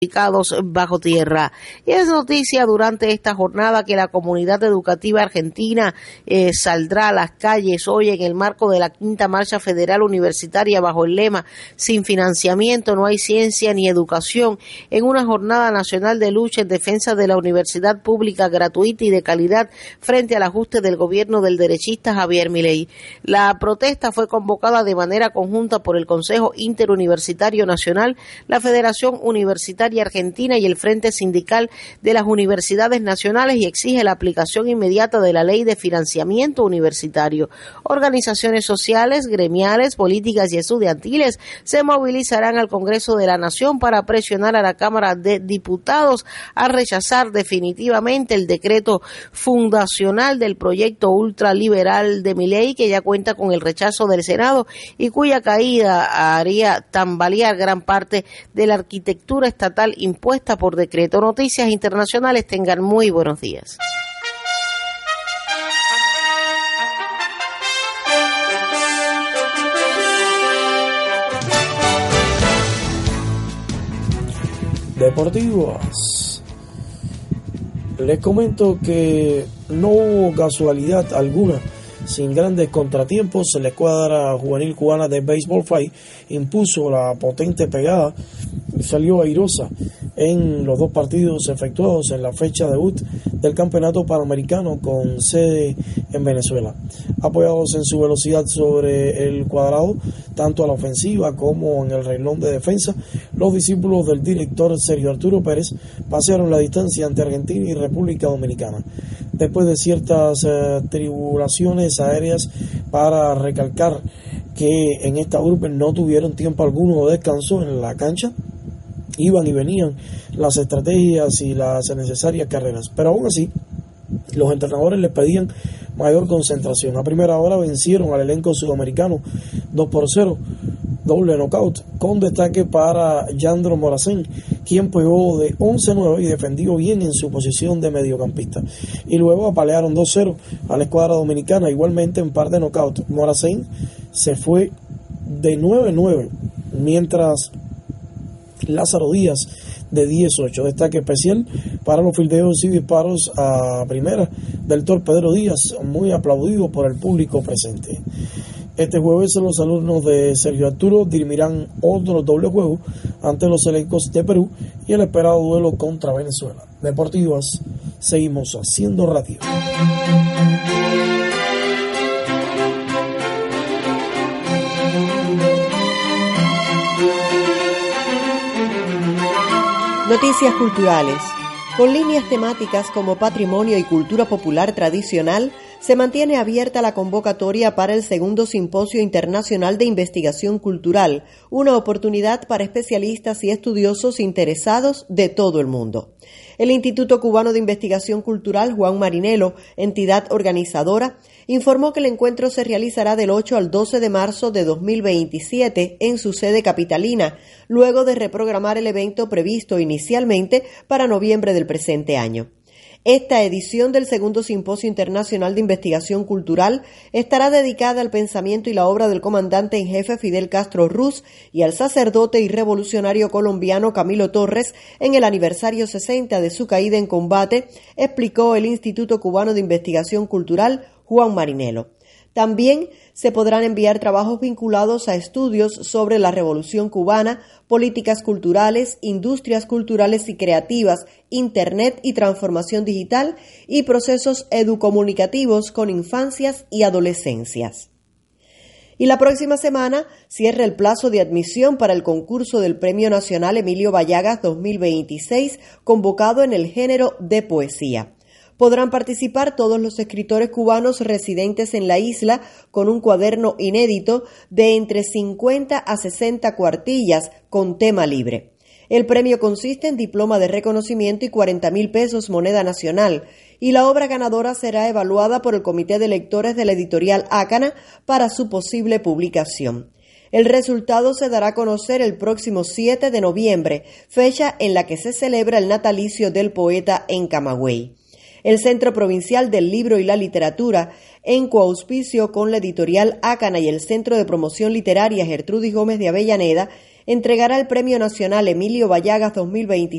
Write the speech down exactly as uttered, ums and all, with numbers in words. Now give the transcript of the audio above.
ubicados bajo tierra. Y es noticia durante esta jornada que la comunidad educativa argentina eh, saldrá a las calles hoy en el marco de la quinta marcha federal universitaria bajo el lema "Sin financiamiento no hay ciencia ni educación", en una jornada nacional de lucha en defensa de la universidad pública gratuita y de calidad frente al ajuste del gobierno del derechista Javier Milei. La protesta fue convocada de manera conjunta por el Consejo Interuniversitario Nacional, la Federación Universitaria Argentina y el Frente Sindical de las Universidades Nacionales, y exige la aplicación inmediata de la Ley de Financiamiento Universitario. Organizaciones sociales, gremiales, políticas y estudiantiles se movilizarán al Congreso de la Nación para presionar a la Cámara de Diputados a rechazar definitivamente el decreto fundacional del proyecto ultraliberal de Milei, que ya cuenta con el rechazo del Senado y cuya caída haría tambalear gran parte de la arquitectura estatal impuesta por decreto. Noticias internacionales, tengan muy buenos días. Deportivos. Les comento que no hubo casualidad alguna. Sin grandes contratiempos, la escuadra juvenil cubana de Baseball Five impuso la potente pegada y salió airosa en los dos partidos efectuados en la fecha debut del Campeonato Panamericano con sede en Venezuela. Apoyados en su velocidad sobre el cuadrado, tanto a la ofensiva como en el renglón de defensa, los discípulos del director Sergio Arturo Pérez pasearon la distancia ante Argentina y República Dominicana. Después de ciertas eh, tribulaciones aéreas, para recalcar que en esta urbe no tuvieron tiempo alguno de descanso en la cancha, iban y venían las estrategias y las necesarias carreras, pero aún así los entrenadores les pedían mayor concentración. A primera hora vencieron al elenco sudamericano dos por cero, doble knockout, con destaque para Yandro Morazán, quien pegó de once nueve y defendió bien en su posición de mediocampista. Y luego apalearon dos cero a la escuadra dominicana, igualmente en par de knockout. Morazán se fue de nueve nueve, mientras Lázaro Díaz de diez ocho. Destaque especial para los fildeos y disparos a primera del torpedero Díaz, muy aplaudido por el público presente. Este jueves los alumnos de Sergio Arturo dirimirán otro doble juego ante los elencos de Perú y el esperado duelo contra Venezuela. Deportivas, seguimos haciendo radio. Noticias culturales. Con líneas temáticas como patrimonio y cultura popular tradicional, se mantiene abierta la convocatoria para el segundo Simposio Internacional de Investigación Cultural, una oportunidad para especialistas y estudiosos interesados de todo el mundo. El Instituto Cubano de Investigación Cultural Juan Marinelo, entidad organizadora, informó que el encuentro se realizará del ocho al doce de marzo de dos mil veintisiete en su sede capitalina, luego de reprogramar el evento previsto inicialmente para noviembre del presente año. Esta edición del segundo Simposio Internacional de Investigación Cultural estará dedicada al pensamiento y la obra del comandante en jefe Fidel Castro Ruz y al sacerdote y revolucionario colombiano Camilo Torres en el aniversario sesenta de su caída en combate, explicó el Instituto Cubano de Investigación Cultural Juan Marinelo. También se podrán enviar trabajos vinculados a estudios sobre la Revolución Cubana, políticas culturales, industrias culturales y creativas, Internet y transformación digital y procesos educomunicativos con infancias y adolescencias. Y la próxima semana cierra el plazo de admisión para el concurso del Premio Nacional Emilio Vallagas dos mil veintiséis, convocado en el género de poesía. Podrán participar todos los escritores cubanos residentes en la isla con un cuaderno inédito de entre cincuenta a sesenta cuartillas con tema libre. El premio consiste en diploma de reconocimiento y cuarenta mil pesos moneda nacional, y la obra ganadora será evaluada por el Comité de Lectores de la editorial Ácana para su posible publicación. El resultado se dará a conocer el próximo siete de noviembre, fecha en la que se celebra el natalicio del poeta en Camagüey. El Centro Provincial del Libro y la Literatura, en coauspicio con la editorial Ácana y el Centro de Promoción Literaria Gertrudis Gómez de Avellaneda, entregará el Premio Nacional Emilio Vallagas dos mil veinte